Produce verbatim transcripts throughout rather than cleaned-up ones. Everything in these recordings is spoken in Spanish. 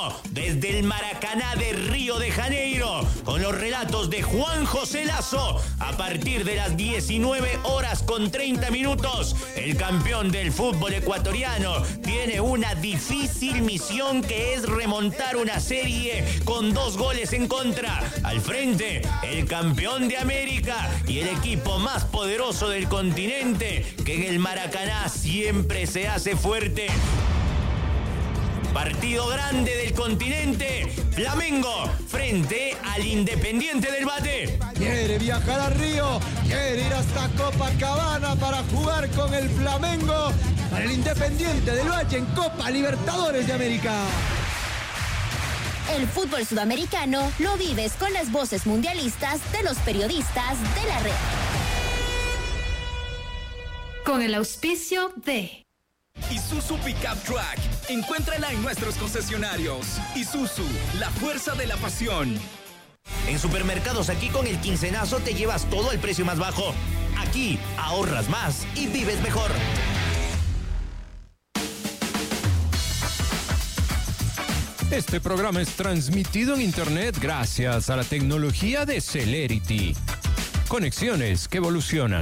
vivo desde el Maracaná de Río de Janeiro con los relatos de Juan José Lazo. A partir de las diecinueve horas con treinta minutos, el campeón del fútbol ecuatoriano tiene una difícil misión que es remontar una serie con dos goles en contra. Al frente, el campeón de América y el equipo más poderoso del continente, que en el Maracaná siempre se hace fuerte. Partido grande del continente, Flamengo frente al Independiente del Valle. Quiere viajar a Río, quiere ir hasta Copacabana para jugar con el Flamengo, para el Independiente del Valle en Copa Libertadores de América. El fútbol sudamericano lo vives con las voces mundialistas de los periodistas de la red. Con el auspicio de Isuzu Pickup Truck. Encuéntrala en nuestros concesionarios. Isuzu, la fuerza de la pasión. En Supermercados Aquí con el quincenazo te llevas todo al precio más bajo. Aquí ahorras más y vives mejor. Este programa es transmitido en internet gracias a la tecnología de Celerity. Conexiones que evolucionan.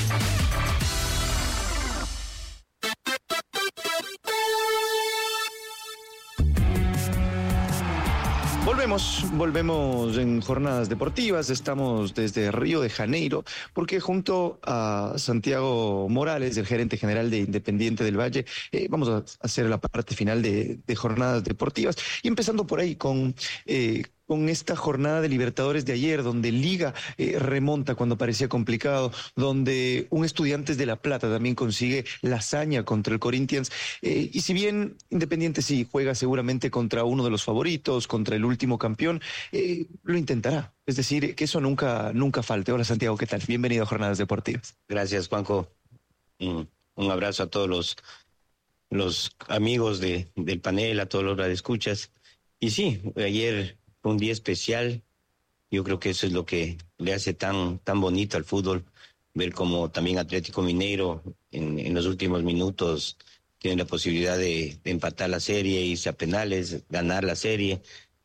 Volvemos, volvemos en jornadas deportivas, estamos desde Río de Janeiro, porque junto a Santiago Morales, el gerente general de Independiente del Valle, eh, vamos a hacer la parte final de, de jornadas deportivas, y empezando por ahí con... Eh, con esta jornada de Libertadores de ayer, donde Liga eh, remonta cuando parecía complicado, donde un Estudiantes de La Plata también consigue la hazaña contra el Corinthians, eh, y si bien Independiente sí juega seguramente contra uno de los favoritos, contra el último campeón, eh, lo intentará, es decir, que eso nunca, nunca falte. Hola Santiago, ¿qué tal? Bienvenido a Jornadas Deportivas. Gracias, Juanjo. Un, un abrazo a todos los, los amigos de, del panel, a todos los radioescuchas. Y sí, ayer... un día especial. Yo creo que eso es lo que le hace tan, tan bonito al fútbol, ver cómo también Atlético Mineiro en, en los últimos minutos tiene la posibilidad de, de empatar la serie, irse a penales, ganar la serie.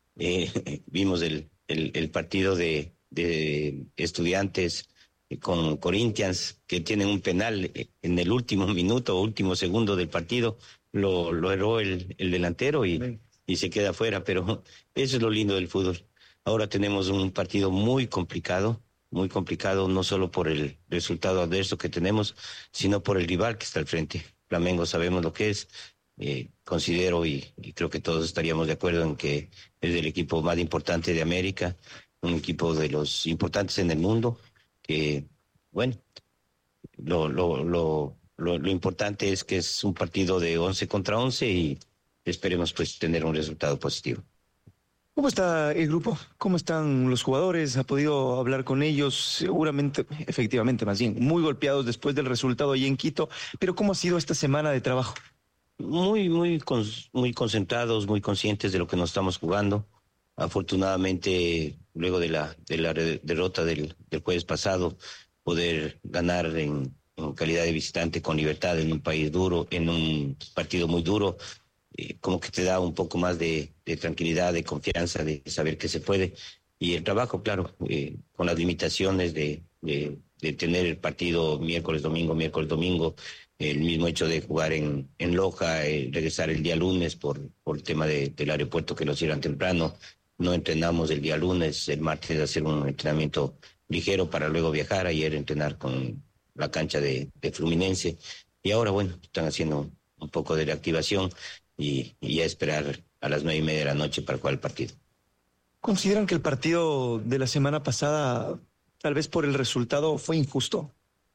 Eh, vimos el, el, el partido de, de Estudiantes con Corinthians, que tienen un penal en el último minuto o último segundo del partido, lo, lo erró el, el delantero y... Sí. y se queda fuera, pero eso es lo lindo del fútbol. Ahora tenemos un partido muy complicado, muy complicado, no solo por el resultado adverso que tenemos, sino por el rival que está al frente. Flamengo sabemos lo que es, eh, considero y, y creo que todos estaríamos de acuerdo en que es el equipo más importante de América, un equipo de los importantes en el mundo, que, bueno, lo, lo, lo, lo, lo importante es que es un partido de once contra once y esperemos pues tener un resultado positivo. ¿Cómo está el grupo? ¿Cómo están los jugadores? ¿Ha podido hablar con ellos? Seguramente, efectivamente, más bien, muy golpeados después del resultado ahí en Quito, pero ¿cómo ha sido esta semana de trabajo? Muy, muy, muy concentrados, muy conscientes de lo que nos estamos jugando. Afortunadamente, luego de la, de la derrota del, del jueves pasado, poder ganar en, en calidad de visitante con libertad en un país duro, en un partido muy duro, Eh, como que te da un poco más de, de tranquilidad, de confianza, de saber que se puede. Y el trabajo, claro, eh, con las limitaciones de, de, de tener el partido miércoles, domingo, miércoles, domingo, el mismo hecho de jugar en, en Loja, eh, regresar el día lunes por, por el tema de, del aeropuerto que lo cierran temprano, no entrenamos el día lunes, el martes hacer un entrenamiento ligero para luego viajar, ayer entrenar con la cancha de, de Fluminense, y ahora, bueno, están haciendo un poco de reactivación, Y, y ya esperar a las nueve y media de la noche para jugar el partido. ¿Consideran que el partido de la semana pasada, tal vez por el resultado, fue injusto?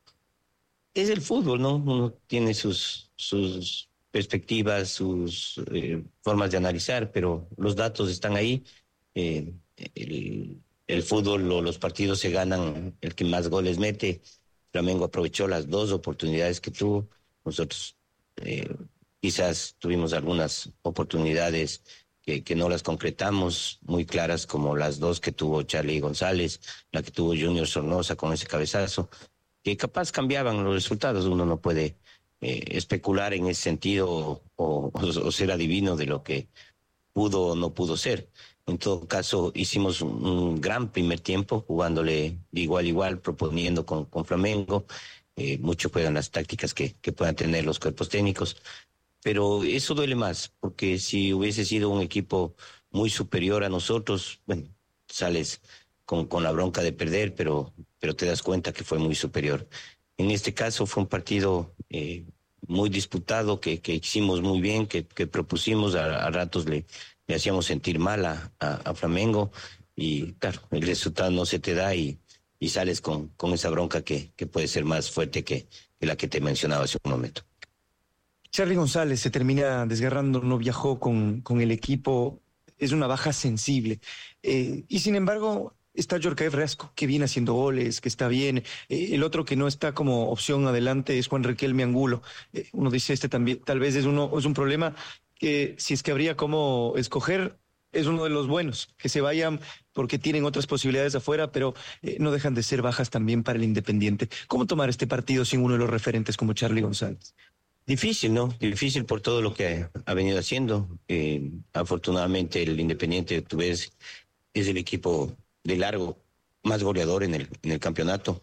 Es el fútbol, ¿no? Uno tiene sus, sus perspectivas, sus eh, formas de analizar, pero los datos están ahí. Eh, el, el fútbol o los partidos se ganan el que más goles mete. Flamengo aprovechó las dos oportunidades que tuvo. Nosotros... Eh, Quizás tuvimos algunas oportunidades que, que no las concretamos, muy claras, como las dos que tuvo Charlie González, la que tuvo Junior Sornosa con ese cabezazo, que capaz cambiaban los resultados. Uno no puede eh, especular en ese sentido o, o, o ser adivino de lo que pudo o no pudo ser. En todo caso, hicimos un, un gran primer tiempo, jugándole de igual a igual, proponiendo con, con Flamengo. Eh, mucho juegan las tácticas que, que puedan tener los cuerpos técnicos. Pero eso duele más, porque si hubiese sido un equipo muy superior a nosotros, bueno, sales con, con la bronca de perder, pero, pero te das cuenta que fue muy superior. En este caso fue un partido eh, muy disputado, que, que hicimos muy bien, que, que propusimos, a, a ratos le, le hacíamos sentir mal a, a, a Flamengo, y claro, el resultado no se te da y, y sales con, con esa bronca que, que puede ser más fuerte que, que la que te mencionaba hace un momento. Charly González se termina desgarrando, no viajó con, con el equipo, es una baja sensible. Eh, y sin embargo, está Djorkaeff Reasco, que viene haciendo goles, que está bien. Eh, el otro que no está como opción adelante es Juan Riquelme Angulo. Eh, uno dice, este también tal vez es, uno, es un problema que si es que habría como escoger, es uno de los buenos, que se vayan porque tienen otras posibilidades afuera, pero eh, no dejan de ser bajas también para el Independiente. ¿Cómo tomar este partido sin uno de los referentes como Charly González? Difícil, ¿no? Difícil por todo lo que ha venido haciendo. Eh, afortunadamente el Independiente, tú ves, es el equipo de largo más goleador en el, en el campeonato,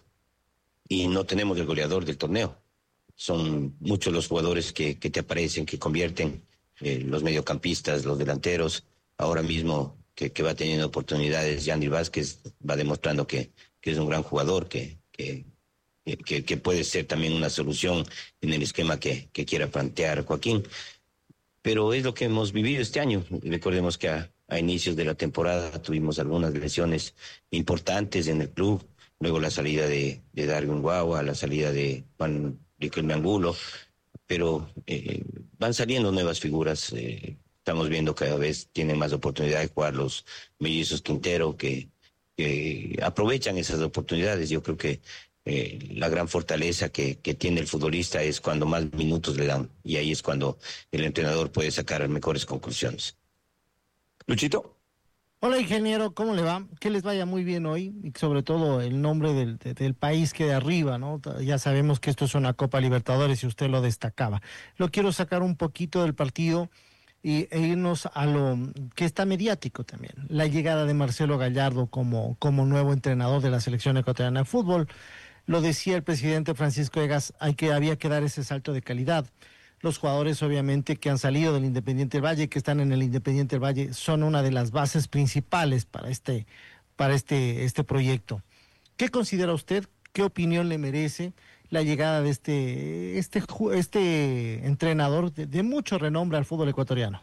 y no tenemos el goleador del torneo. Son muchos los jugadores que, que te aparecen, que convierten, eh, los mediocampistas, los delanteros. Ahora mismo que, que va teniendo oportunidades, Yandy Vázquez va demostrando que, que es un gran jugador, que... que Que, que puede ser también una solución en el esquema que, que quiera plantear Joaquín. Pero es lo que hemos vivido este año. Recordemos que a, a inicios de la temporada tuvimos algunas lesiones importantes en el club, luego la salida de, de Darwin Guagua, la salida de Juan Riquelme Angulo, pero eh, van saliendo nuevas figuras. Eh, estamos viendo cada vez tienen más oportunidad de jugar los mellizos Quintero, que, que aprovechan esas oportunidades. Yo creo que Eh, la gran fortaleza que, que tiene el futbolista es cuando más minutos le dan, y ahí es cuando el entrenador puede sacar mejores conclusiones. Luchito. Hola, ingeniero, ¿cómo le va? Que les vaya muy bien hoy, y sobre todo el nombre del, de, del país que de arriba, ¿no? Ya sabemos que esto es una Copa Libertadores y usted lo destacaba. Lo quiero sacar un poquito del partido y, e irnos a lo que está mediático también. La llegada de Marcelo Gallardo como, como nuevo entrenador de la selección ecuatoriana de fútbol. Lo decía el presidente Francisco Egas, hay que, había que dar ese salto de calidad. Los jugadores, obviamente, que han salido del Independiente del Valle, que están en el Independiente del Valle, son una de las bases principales para este, para este, este proyecto. ¿Qué considera usted? ¿Qué opinión le merece la llegada de este, este, este entrenador de, de mucho renombre al fútbol ecuatoriano?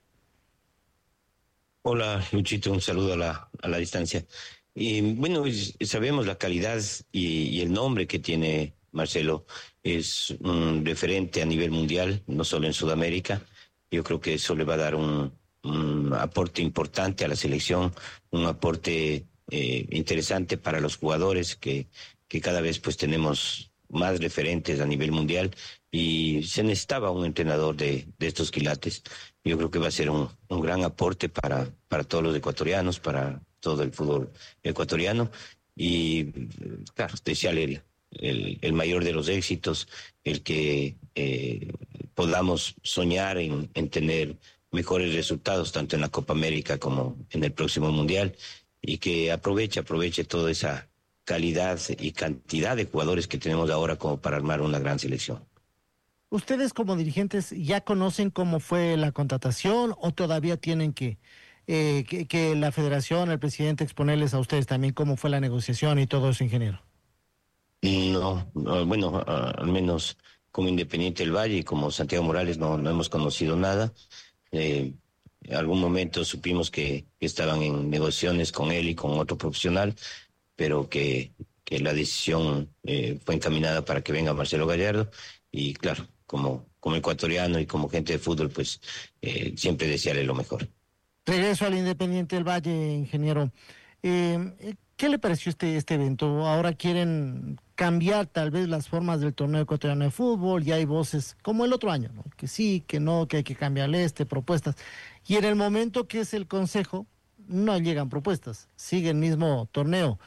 Hola, Luchito, un saludo a la, a la distancia. Y bueno, sabemos la calidad y, y el nombre que tiene Marcelo. Es un referente a nivel mundial, no solo en Sudamérica. Yo creo que eso le va a dar un, un aporte importante a la selección, un aporte eh, interesante para los jugadores, que, que cada vez pues tenemos más referentes a nivel mundial, y se necesitaba un entrenador de, de estos quilates. Yo creo que va a ser un, un gran aporte para, para todos los ecuatorianos, para todo el fútbol ecuatoriano, y claro, desearle el, el mayor de los éxitos, el que eh, podamos soñar en, en tener mejores resultados tanto en la Copa América como en el próximo Mundial, y que aproveche, aproveche toda esa calidad y cantidad de jugadores que tenemos ahora como para armar una gran selección. ¿Ustedes como dirigentes ya conocen cómo fue la contratación o todavía tienen que Eh, que, que la federación, el presidente, exponerles a ustedes también cómo fue la negociación y todo eso, ingeniero? No, no bueno, uh, al menos como Independiente del Valle y como Santiago Morales no, no hemos conocido nada. Eh, en algún momento supimos que, que estaban en negociaciones con él y con otro profesional, pero que, que la decisión eh, fue encaminada para que venga Marcelo Gallardo, y claro, como, como ecuatoriano y como gente de fútbol, pues eh, siempre desearle lo mejor. Regreso al Independiente del Valle, ingeniero. Eh, ¿Qué le pareció este, este evento? Ahora quieren cambiar tal vez las formas del torneo ecuatoriano de fútbol, y hay voces como el otro año, ¿no? Que sí, que no, que hay que cambiarle este, propuestas. Y en el momento que es el consejo, no llegan propuestas, sigue el mismo torneo.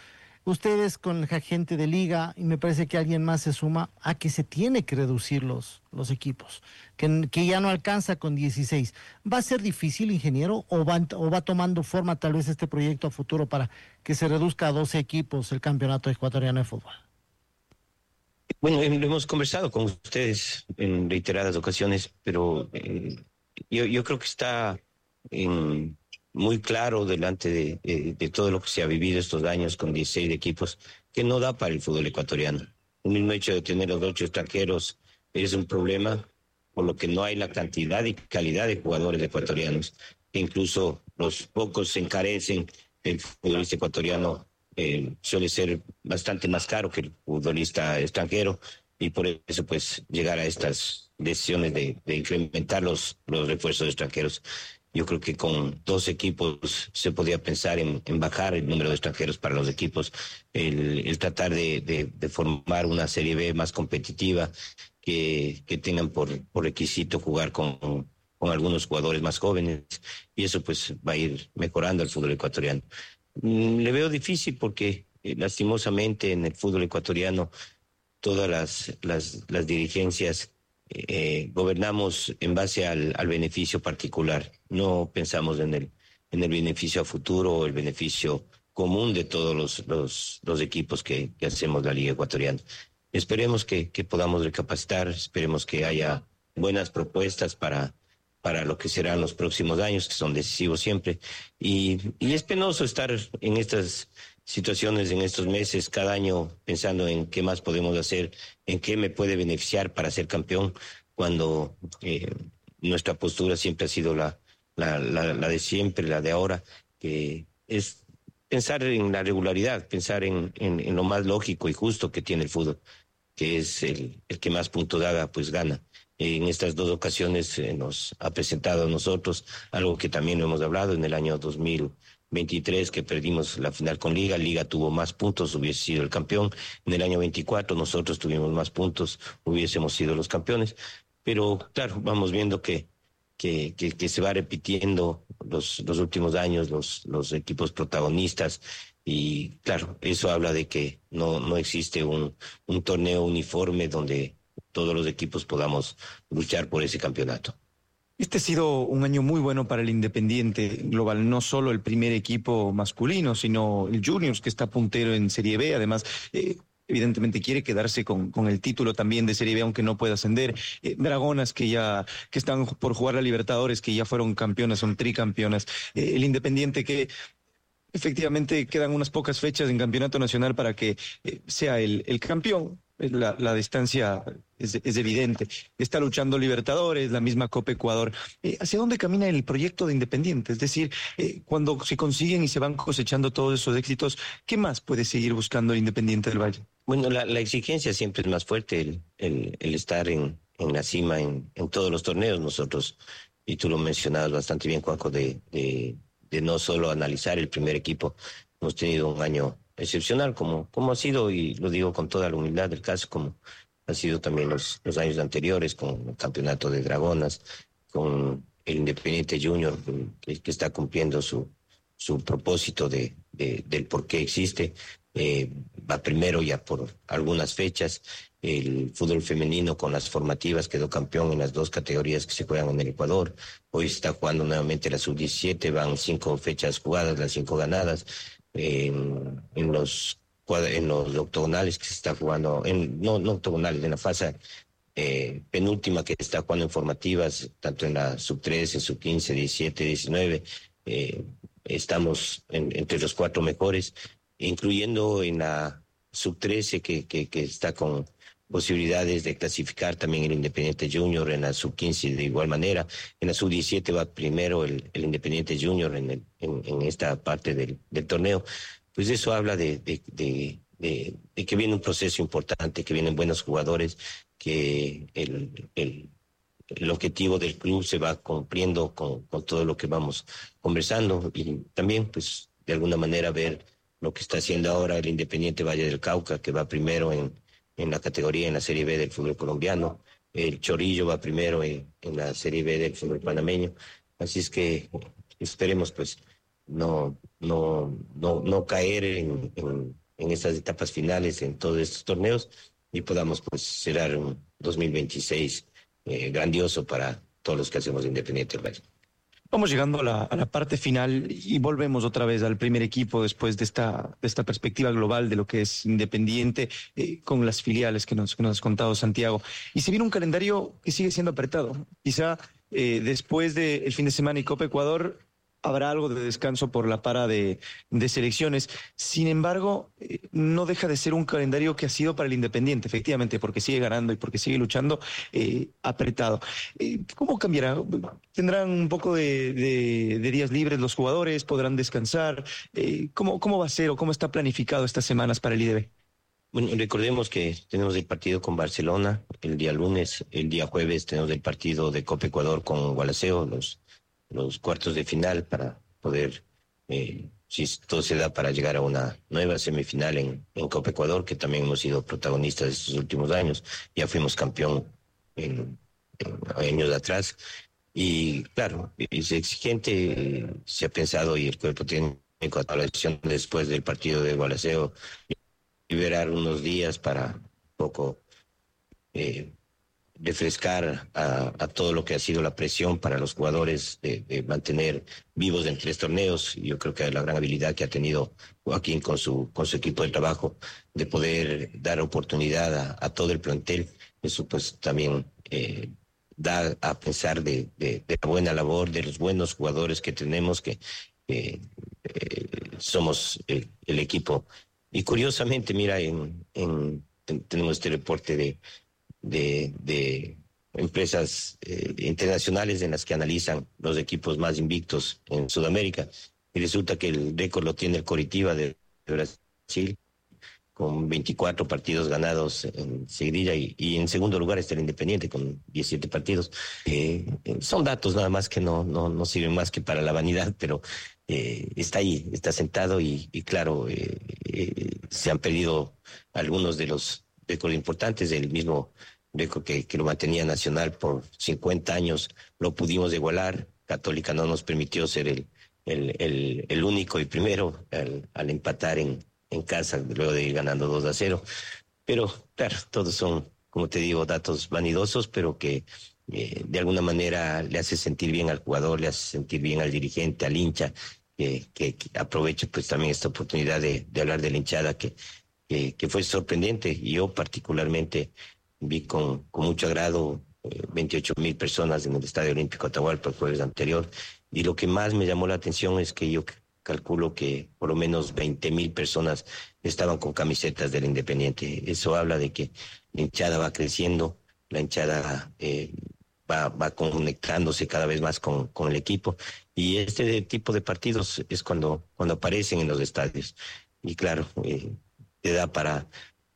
ustedes con la gente de liga, y me parece que alguien más se suma a que se tiene que reducir los, los equipos, que, que ya no alcanza con dieciséis. ¿Va a ser difícil, ingeniero, o va, o va tomando forma tal vez este proyecto a futuro para que se reduzca a doce equipos el campeonato ecuatoriano de fútbol? Bueno, eh, lo hemos conversado con ustedes en reiteradas ocasiones, pero eh, yo, yo creo que está en, muy claro delante de, de, de todo lo que se ha vivido estos años con dieciséis equipos, que no da para el fútbol ecuatoriano. El mismo hecho de tener los ocho extranjeros es un problema, por lo que no hay la cantidad y calidad de jugadores ecuatorianos. Incluso los pocos se encarecen, el futbolista ecuatoriano eh, suele ser bastante más caro que el futbolista extranjero, y por eso pues llegar a estas decisiones de, de incrementar los, los refuerzos extranjeros. Yo creo que con dos equipos se podía pensar en, en bajar el número de extranjeros para los equipos, el, el tratar de, de, de formar una Serie B más competitiva, que, que tengan por, por requisito jugar con, con algunos jugadores más jóvenes, y eso pues va a ir mejorando el fútbol ecuatoriano. Mm, le veo difícil porque eh, lastimosamente en el fútbol ecuatoriano todas las, las, las dirigencias Eh, gobernamos en base al, al beneficio particular, no pensamos en el, en el beneficio a futuro o el beneficio común de todos los, los, los equipos que, que hacemos la Liga Ecuatoriana. Esperemos que, que podamos recapacitar, esperemos que haya buenas propuestas para, para lo que serán los próximos años, que son decisivos siempre, y, y es penoso estar en estas situaciones en estos meses, cada año pensando en qué más podemos hacer, en qué me puede beneficiar para ser campeón, cuando eh, nuestra postura siempre ha sido la, la, la, la de siempre, la de ahora, que es pensar en la regularidad, pensar en, en, en lo más lógico y justo que tiene el fútbol, que es el, el que más puntos haga, pues gana. En estas dos ocasiones eh, nos ha presentado a nosotros algo que también lo hemos hablado en el año dos mil veintitrés, que perdimos la final con Liga. Liga tuvo más puntos, hubiese sido el campeón. En el año veinticuatro nosotros tuvimos más puntos, hubiésemos sido los campeones. Pero claro, vamos viendo que, que, que, que se va repitiendo los, los últimos años, los, los equipos protagonistas. Y claro, eso habla de que no, no existe un, un torneo uniforme donde todos los equipos podamos luchar por ese campeonato. Este ha sido un año muy bueno para el Independiente Global, no solo el primer equipo masculino, sino el Juniors, que está puntero en Serie B. Además, eh, evidentemente quiere quedarse con, con el título también de Serie B, aunque no pueda ascender. Eh, Dragonas, que ya que están por jugar a Libertadores, que ya fueron campeonas, son tricampeonas. Eh, el Independiente, que efectivamente quedan unas pocas fechas en campeonato nacional para que eh, sea el, el campeón. La, la distancia es, es evidente. Está luchando Libertadores, la misma Copa Ecuador. Eh, ¿Hacia dónde camina el proyecto de Independiente? Es decir, eh, cuando se consiguen y se van cosechando todos esos éxitos, ¿qué más puede seguir buscando el Independiente del Valle? Bueno, la, la exigencia siempre es más fuerte, el, el, el estar en, en la cima en, en todos los torneos. Nosotros, y tú lo mencionabas bastante bien, Juanjo, de, de, de no solo analizar el primer equipo. Hemos tenido un año excepcional, como, como ha sido, y lo digo con toda la humildad del caso, como ha sido también los, los años anteriores, con el campeonato de Dragonas, con el Independiente Junior, que, que está cumpliendo su, su propósito de, de, del por qué existe. Eh, va primero ya por algunas fechas. El fútbol femenino con las formativas quedó campeón en las dos categorías que se juegan en el Ecuador. Hoy está jugando nuevamente la sub diecisiete, van cinco fechas jugadas, las cinco ganadas. En, en los en los octogonales que se está jugando, en, no, no octogonales, en la fase eh, penúltima que está jugando en formativas, tanto en la sub trece, sub quince, diecisiete, diecinueve, eh, estamos en, entre los cuatro mejores, incluyendo en la sub trece que, que, que está con posibilidades de clasificar también el Independiente Junior, en la sub quince de igual manera, en la sub diecisiete va primero el, el Independiente Junior en, el, en, en esta parte del, del torneo. Pues eso habla de, de, de, de, de que viene un proceso importante, que vienen buenos jugadores, que el, el, el objetivo del club se va cumpliendo con, con todo lo que vamos conversando, y también pues de alguna manera ver lo que está haciendo ahora el Independiente Valle del Cauca, que va primero en en la categoría, en la Serie B del fútbol colombiano. El Chorillo va primero en, en la Serie B del fútbol panameño. Así es que esperemos pues no, no, no, no caer en, en, en estas etapas finales, en todos estos torneos, y podamos pues cerrar un dos mil veintiséis eh, grandioso para todos los que hacemos Independiente del Valle. Vamos llegando a la, a la parte final y volvemos otra vez al primer equipo después de esta, de esta perspectiva global de lo que es Independiente, eh, con las filiales que nos, que nos has contado, Santiago. Y se viene un calendario que sigue siendo apretado. Quizá eh, después del fin de semana y Copa Ecuador habrá algo de descanso por la para de, de selecciones. Sin embargo, eh, no deja de ser un calendario que ha sido para el Independiente, efectivamente, porque sigue ganando y porque sigue luchando, eh, apretado. Eh, ¿Cómo cambiará? ¿Tendrán un poco de, de, de días libres los jugadores? ¿Podrán descansar? Eh, ¿cómo, ¿Cómo va a ser o cómo está planificado estas semanas para el I D B? Bueno, recordemos que tenemos el partido con Barcelona el día lunes, el día jueves tenemos el partido de Copa Ecuador con Gualaceo, los los cuartos de final para poder, eh, si todo se da, para llegar a una nueva semifinal en, en Copa Ecuador, que también hemos sido protagonistas estos últimos años. Ya fuimos campeón en, en años atrás. Y claro, es exigente, se ha pensado, y el cuerpo técnico a la decisión después del partido de Gualaceo, liberar unos días para un poco Eh, refrescar a, a todo lo que ha sido la presión para los jugadores de, de mantener vivos en tres torneos. Yo creo que la gran habilidad que ha tenido Joaquín con su, con su equipo de trabajo de poder dar oportunidad a, a todo el plantel, eso pues también eh, da a pensar de, de, de la buena labor, de los buenos jugadores que tenemos, que eh, eh, somos el, el equipo. Y curiosamente, mira, en, en, ten, tenemos este reporte de De, de empresas eh, internacionales en las que analizan los equipos más invictos en Sudamérica, y resulta que el récord lo tiene el Coritiba de, de Brasil, con veinticuatro partidos ganados en seguidilla, y, y en segundo lugar está el Independiente con diecisiete partidos. Eh, son datos nada más que no, no, no sirven más que para la vanidad, pero eh, está ahí, está sentado, y, y claro, eh, eh, se han perdido algunos de los récords importantes. El mismo récord que, que lo mantenía Nacional por cincuenta años lo pudimos igualar. Católica no nos permitió ser el, el, el, el único y primero al, al empatar en, en casa, luego de ir ganando dos a cero. Pero claro, todos son, como te digo, datos vanidosos, pero que eh, de alguna manera le hace sentir bien al jugador, le hace sentir bien al dirigente, al hincha, que, que, que aproveche pues también esta oportunidad de, de hablar de la hinchada, que Que, que fue sorprendente. Yo particularmente vi con, con mucho agrado eh, veintiocho mil personas en el Estadio Olímpico Atahualpa el jueves anterior, y lo que más me llamó la atención es que yo calculo que por lo menos veinte mil personas estaban con camisetas del Independiente. Eso habla de que la hinchada va creciendo, la hinchada eh, va, va conectándose cada vez más con, con el equipo, y este tipo de partidos es cuando, cuando aparecen en los estadios. Y claro, eh, te da para,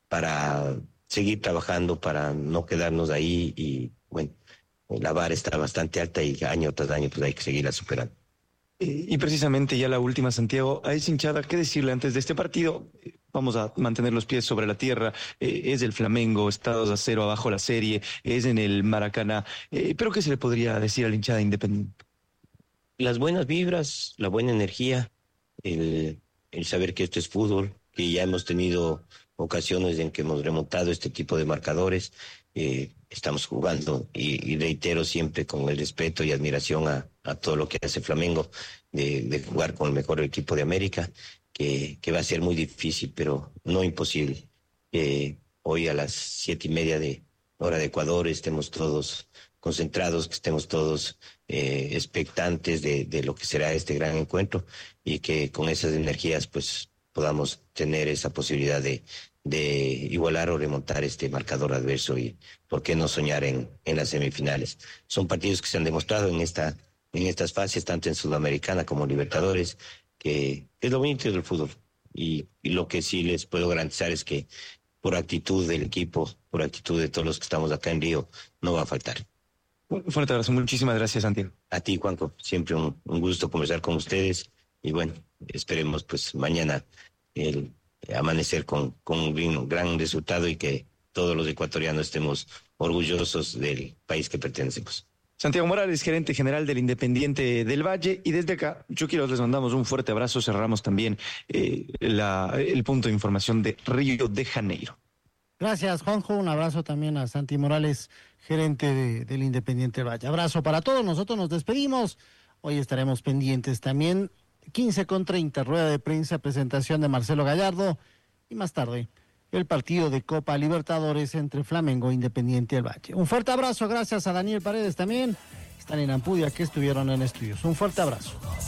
para seguir trabajando, para no quedarnos ahí, y bueno, la vara está bastante alta y año tras año pues hay que seguirla superando. Eh, y precisamente ya la última, Santiago, a esa hinchada, ¿qué decirle antes de este partido? Eh, vamos a mantener los pies sobre la tierra, eh, es el Flamengo, está dos a cero abajo la serie, es en el Maracaná, eh, pero ¿qué se le podría decir a la hinchada Independiente? Las buenas vibras, la buena energía, el, el saber que esto es fútbol, que ya hemos tenido ocasiones en que hemos remontado este tipo de marcadores. Eh, estamos jugando, y, y reitero siempre con el respeto y admiración a, a todo lo que hace Flamengo, de, de jugar con el mejor equipo de América, que, que va a ser muy difícil, pero no imposible. Eh, hoy a las siete y media de hora de Ecuador estemos todos concentrados, que estemos todos eh, expectantes de, de lo que será este gran encuentro, y que con esas energías pues podamos tener esa posibilidad de, de igualar o remontar este marcador adverso, y por qué no soñar en, en las semifinales. Son partidos que se han demostrado en esta en estas fases, tanto en Sudamericana como Libertadores, que es lo bonito del fútbol, y, y lo que sí les puedo garantizar es que por actitud del equipo, por actitud de todos los que estamos acá en Río, no va a faltar. Un fuerte abrazo, muchísimas gracias, Santiago. A ti, Juanco, siempre un, un gusto conversar con ustedes, y bueno, esperemos pues mañana el amanecer con, con un gran resultado, y que todos los ecuatorianos estemos orgullosos del país que pertenecemos. Santiago Morales, gerente general del Independiente del Valle. Y desde acá, yo quiero les mandamos un fuerte abrazo. Cerramos también eh, la, el punto de información de Río de Janeiro. Gracias, Juanjo. Un abrazo también a Santi Morales, gerente de, del Independiente del Valle. Abrazo para todos. Nosotros nos despedimos. Hoy estaremos pendientes también. quince con treinta, rueda de prensa, presentación de Marcelo Gallardo. Y más tarde, el partido de Copa Libertadores entre Flamengo e Independiente del Valle. Un fuerte abrazo, gracias a Daniel Paredes también. Están en Ampudia, que estuvieron en estudios. Un fuerte abrazo.